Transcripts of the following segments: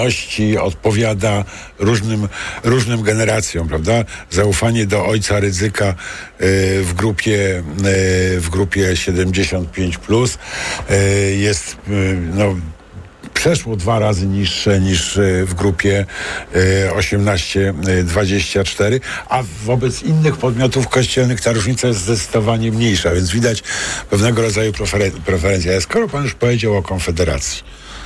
odpowiada różnym generacjom, prawda? Zaufanie do ojca Rydzyka w grupie 75+, jest przeszło 2 razy niższe niż w grupie 18-24, a wobec innych podmiotów kościelnych ta różnica jest zdecydowanie mniejsza, więc widać pewnego rodzaju preferencja. Ale skoro pan już powiedział o Konfederacji,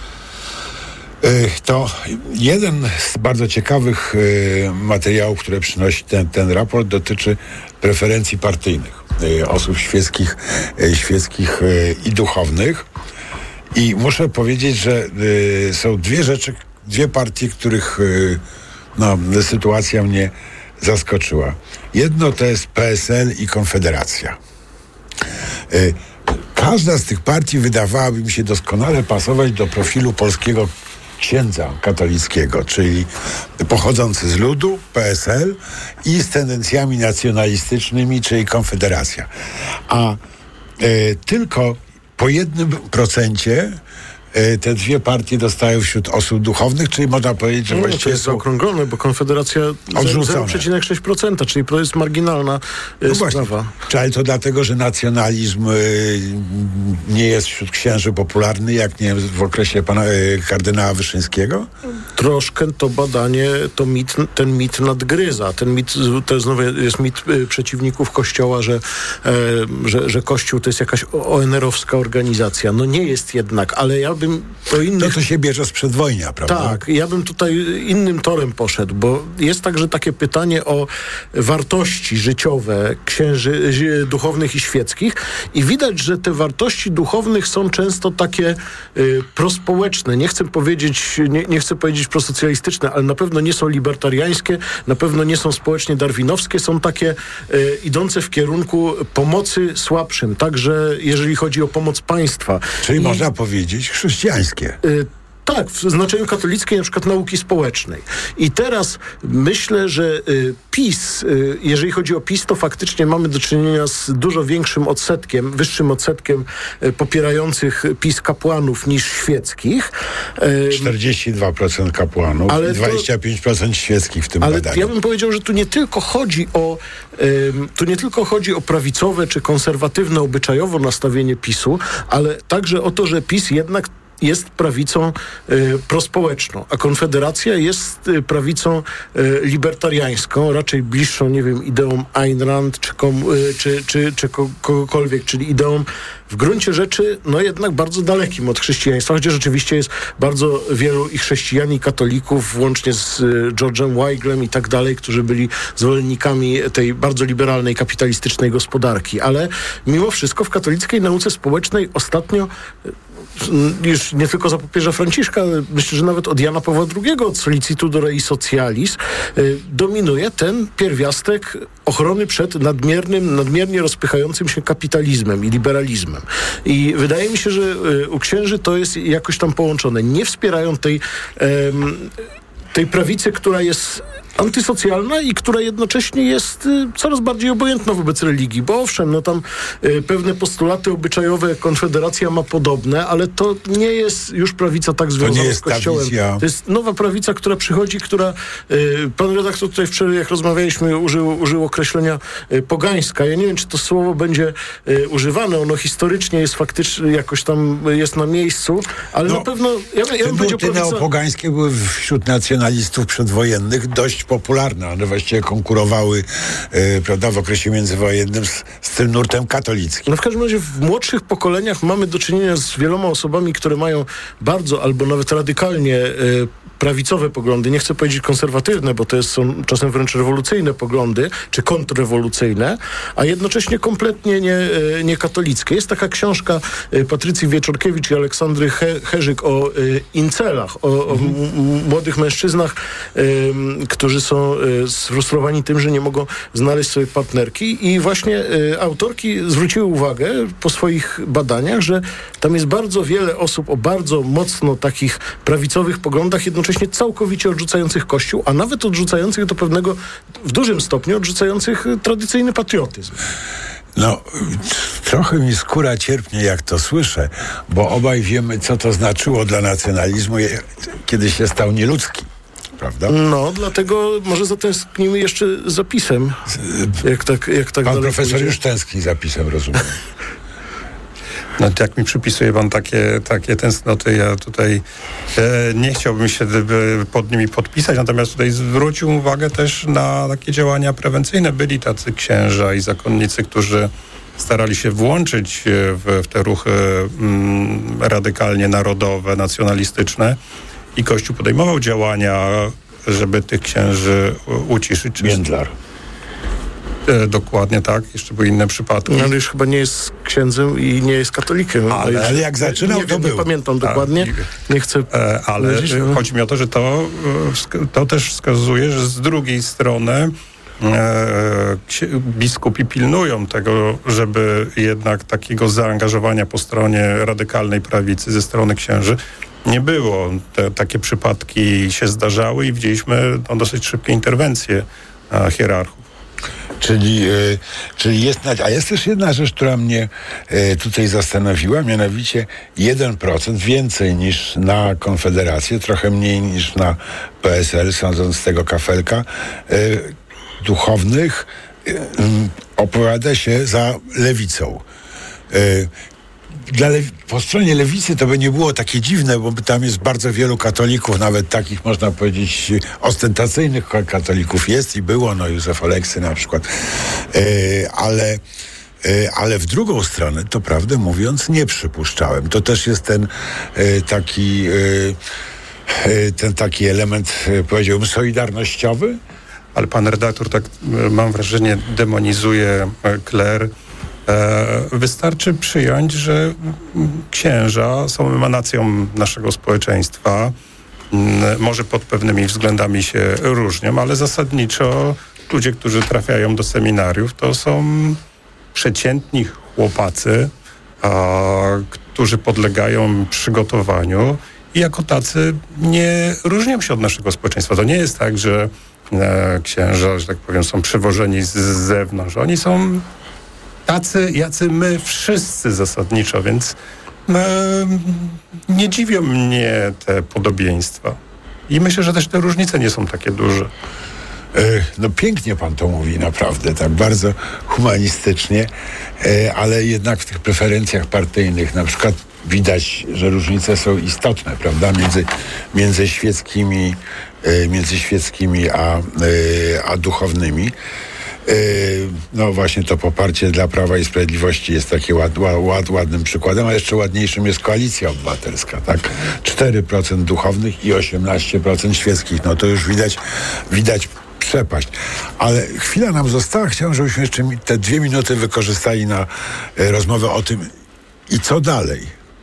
to jeden z bardzo ciekawych materiałów, które przynosi ten raport, dotyczy preferencji partyjnych osób świeckich i duchownych. I muszę powiedzieć, że są dwie partie, których sytuacja mnie zaskoczyła. Jedno to jest PSL i Konfederacja. Każda z tych partii wydawałaby mi się doskonale pasować do profilu polskiego księdza katolickiego, czyli pochodzący z ludu, PSL, i z tendencjami nacjonalistycznymi, czyli Konfederacja. A tylko po 1% te dwie partie dostają wśród osób duchownych, czyli można powiedzieć, że właściwie to jest zaokrąglone, bo Konfederacja 0,6%, czyli to jest marginalna sprawa. Ale to dlatego, że nacjonalizm nie jest wśród księży popularny, jak nie w okresie kardynała Wyszyńskiego? Troszkę to badanie, ten mit nadgryza. Ten mit, to znowu jest mit przeciwników Kościoła, że Kościół to jest jakaś ONR-owska organizacja. No nie jest jednak, ale ja bym po innych... To się bierze z przedwojnia, prawda? Tak, ja bym tutaj innym torem poszedł, bo jest także takie pytanie o wartości życiowe księży duchownych i świeckich i widać, że te wartości duchownych są często takie prospołeczne. Nie chcę powiedzieć prosocjalistyczne, ale na pewno nie są libertariańskie, na pewno nie są społecznie darwinowskie, są takie idące w kierunku pomocy słabszym, także jeżeli chodzi o pomoc państwa. Czyli można powiedzieć chrześcijańskie. Tak, w znaczeniu katolickiej, na przykład nauki społecznej. I teraz myślę, że PiS, jeżeli chodzi o PiS, to faktycznie mamy do czynienia z dużo wyższym odsetkiem popierających PiS kapłanów niż świeckich. 42% kapłanów i 25% świeckich w tym badaniu. Ale ja bym powiedział, że tu nie tylko chodzi o prawicowe czy konserwatywne obyczajowo nastawienie PiS-u, ale także o to, że PiS jednak jest prawicą prospołeczną, a Konfederacja jest prawicą libertariańską, raczej bliższą, nie wiem, ideom Ayn Rand czy kogokolwiek, czyli ideom w gruncie rzeczy, jednak bardzo dalekim od chrześcijaństwa, chociaż rzeczywiście jest bardzo wielu i chrześcijan, i katolików, włącznie z George'em Weiglem i tak dalej, którzy byli zwolennikami tej bardzo liberalnej, kapitalistycznej gospodarki. Ale mimo wszystko w katolickiej nauce społecznej ostatnio już nie tylko za papieża Franciszka, ale myślę, że nawet od Jana Pawła II, od Sollicitudo Rei Socialis, dominuje ten pierwiastek ochrony przed nadmiernie rozpychającym się kapitalizmem i liberalizmem. I wydaje mi się, że u księży to jest jakoś tam połączone. Nie wspierają tej prawicy, która jest antysocjalna i która jednocześnie jest coraz bardziej obojętna wobec religii, bo owszem, tam pewne postulaty obyczajowe Konfederacja ma podobne, ale to nie jest już prawica tak związana z Kościołem. To jest nowa prawica, która przychodzi, pan redaktor tutaj wczoraj, jak rozmawialiśmy, użył określenia pogańska. Ja nie wiem, czy to słowo będzie używane, ono historycznie jest faktycznie jakoś tam jest na miejscu, ale na pewno ja bym powiedział neopogańskie były wśród nacjonalistów przedwojennych dość popularne. One właściwie konkurowały w okresie międzywojennym z tym nurtem katolickim. W każdym razie w młodszych pokoleniach mamy do czynienia z wieloma osobami, które mają bardzo albo nawet radykalnie prawicowe poglądy, nie chcę powiedzieć konserwatywne, bo to są czasem wręcz rewolucyjne poglądy, czy kontrrewolucyjne, a jednocześnie kompletnie nie katolickie. Jest taka książka Patrycji Wieczorkiewicz i Aleksandry Herzyk o incelach, o młodych mężczyznach, którzy są sfrustrowani tym, że nie mogą znaleźć sobie partnerki i właśnie autorki zwróciły uwagę po swoich badaniach, że tam jest bardzo wiele osób o bardzo mocno takich prawicowych poglądach, jednocześnie całkowicie odrzucających Kościół, a nawet odrzucających do pewnego, w dużym stopniu odrzucających tradycyjny patriotyzm. No, trochę mi skóra cierpnie, jak to słyszę, bo obaj wiemy, co to znaczyło dla nacjonalizmu, kiedy się stał nieludzki. Prawda? No, dlatego może zatęsknimy jeszcze za PiS-em. Jak tak Pan profesor pójdzie. już tęskni za PiS-em, rozumiem. No, jak mi przypisuje pan takie tęsknoty, ja tutaj nie chciałbym się pod nimi podpisać, natomiast tutaj zwrócił uwagę też na takie działania prewencyjne. Byli tacy księża i zakonnicy, którzy starali się włączyć w te ruchy radykalnie narodowe, nacjonalistyczne i Kościół podejmował działania, żeby tych księży uciszyć. Międlar. Dokładnie tak. Jeszcze były inne przypadki. No, ale już chyba nie jest księdzem i nie jest katolikiem. Ale jak zaczynał, nie to wiem, był. nie pamiętam dokładnie. Nie chcę ale chodzi mi o to, że to też wskazuje, że z drugiej strony biskupi pilnują tego, żeby jednak takiego zaangażowania po stronie radykalnej prawicy ze strony księży nie było. Takie przypadki się zdarzały i widzieliśmy dosyć szybkie interwencje hierarchów. Czyli jest też jedna rzecz, która mnie tutaj zastanowiła, mianowicie 1% więcej niż na Konfederację, trochę mniej niż na PSL, sądząc z tego kafelka, duchownych opowiada się za lewicą. Po stronie lewicy to by nie było takie dziwne, bo tam jest bardzo wielu katolików, nawet takich, można powiedzieć, ostentacyjnych katolików jest i było, no Józef Oleksy na przykład, ale w drugą stronę, to prawdę mówiąc, nie przypuszczałem. To też jest ten taki element, powiedziałbym, solidarnościowy. Ale pan redaktor, tak mam wrażenie, demonizuje kler. Wystarczy przyjąć, że księża są emanacją naszego społeczeństwa. Może pod pewnymi względami się różnią, ale zasadniczo ludzie, którzy trafiają do seminariów, to są przeciętni chłopacy, którzy podlegają przygotowaniu i jako tacy nie różnią się od naszego społeczeństwa. To nie jest tak, że księża, że tak powiem, są przywożeni z zewnątrz. Oni są tacy, jacy my wszyscy zasadniczo, więc nie dziwią mnie te podobieństwa. I myślę, że też te różnice nie są takie duże. No pięknie pan to mówi, naprawdę, tak bardzo humanistycznie, ale jednak w tych preferencjach partyjnych na przykład widać, że różnice są istotne, prawda, między świeckimi a duchownymi. No właśnie to poparcie dla Prawa i Sprawiedliwości jest takie ładnym przykładem, a jeszcze ładniejszym jest Koalicja Obywatelska, tak? 4% duchownych i 18% świeckich. No to już widać przepaść. Ale chwila nam została. Chciałem, żebyśmy jeszcze te 2 minuty wykorzystali na rozmowę o tym i co dalej.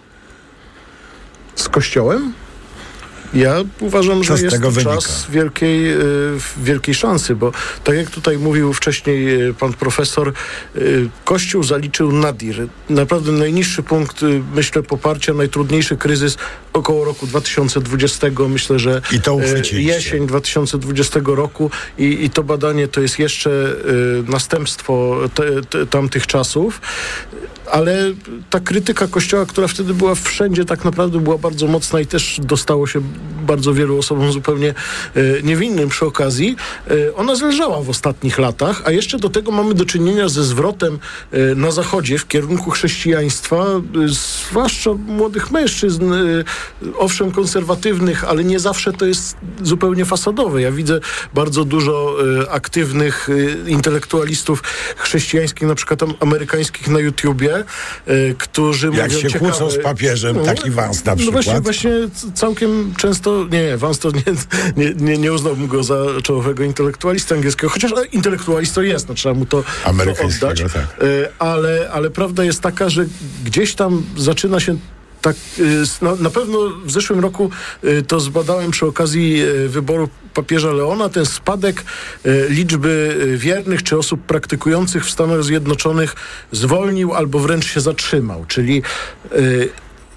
Z Kościołem? Ja uważam, że jest to czas wielkiej szansy, bo tak jak tutaj mówił wcześniej pan profesor, Kościół zaliczył nadir. Naprawdę najniższy punkt, myślę, poparcia, najtrudniejszy kryzys około roku 2020. Myślę, że jesień 2020 roku i to badanie to jest jeszcze następstwo tamtych czasów. Ale ta krytyka Kościoła, która wtedy była wszędzie, tak naprawdę była bardzo mocna i też dostało się bardzo wielu osobom zupełnie niewinnym przy okazji. Ona zleżała w ostatnich latach, a jeszcze do tego mamy do czynienia ze zwrotem na Zachodzie w kierunku chrześcijaństwa, zwłaszcza młodych mężczyzn, owszem konserwatywnych, ale nie zawsze to jest zupełnie fasadowe. Ja widzę bardzo dużo aktywnych intelektualistów chrześcijańskich, na przykład amerykańskich na YouTubie, którzy mówią jak się kłócą z papieżem, taki Vance na przykład. No właśnie całkiem często, Vance to nie uznałbym go za czołowego intelektualistę angielskiego, chociaż intelektualistą jest, no trzeba mu to oddać. Tak. Ale prawda jest taka, że gdzieś tam zaczyna się tak, na pewno w zeszłym roku to zbadałem przy okazji wyboru papieża Leona, ten spadek liczby wiernych czy osób praktykujących w Stanach Zjednoczonych zwolnił albo wręcz się zatrzymał. Czyli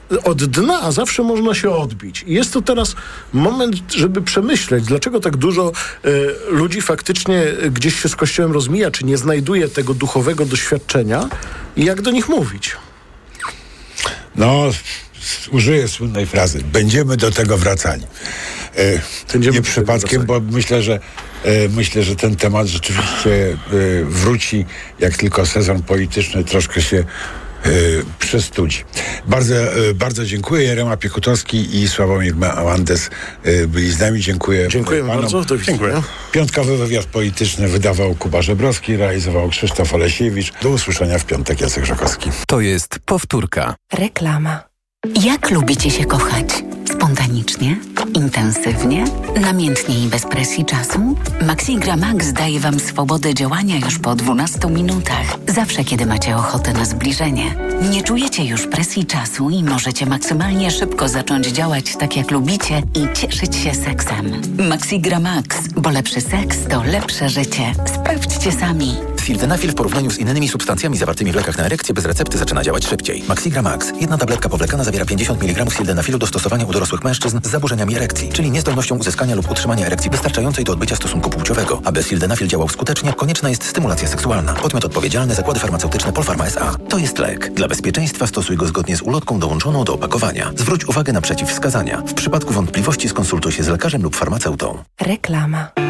od dna zawsze można się odbić. I jest to teraz moment, żeby przemyśleć, dlaczego tak dużo ludzi faktycznie gdzieś się z Kościołem rozmija, czy nie znajduje tego duchowego doświadczenia i jak do nich mówić. No, użyję słynnej frazy. Będziemy do tego wracali. Nie przypadkiem, bo myślę, że ten temat rzeczywiście wróci, jak tylko sezon polityczny troszkę się przestudzi. Bardzo dziękuję. Jerema Piekutowski i Sławomir Mandes byli z nami. Dziękuję. Dziękujemy bardzo. Do widzenia. Piątkowy wywiad polityczny wydawał Kuba Żebrowski, realizował Krzysztof Olesiewicz. Do usłyszenia w piątek. Jacek Żakowski. To jest powtórka. Reklama. Jak lubicie się kochać? Spontanicznie? Intensywnie? Namiętnie i bez presji czasu? Maxigra Max daje Wam swobodę działania już po 12 minutach. Zawsze, kiedy macie ochotę na zbliżenie. Nie czujecie już presji czasu i możecie maksymalnie szybko zacząć działać tak, jak lubicie i cieszyć się seksem. Maxigra Max, bo lepszy seks to lepsze życie. Sprawdźcie sami. Sildenafil w porównaniu z innymi substancjami zawartymi w lekach na erekcję bez recepty zaczyna działać szybciej. Maxigra Max. Jedna tabletka powlekana zawiera 50 mg sildenafilu do stosowania u dorosłych mężczyzn z zaburzeniami erekcji, czyli niezdolnością uzyskania lub utrzymania erekcji wystarczającej do odbycia stosunku płciowego. Aby sildenafil działał skutecznie, konieczna jest stymulacja seksualna. Podmiot odpowiedzialny: Zakłady Farmaceutyczne Polpharma S.A. To jest lek. Dla bezpieczeństwa stosuj go zgodnie z ulotką dołączoną do opakowania. Zwróć uwagę na przeciwwskazania. W przypadku wątpliwości skonsultuj się z lekarzem lub farmaceutą. Reklama.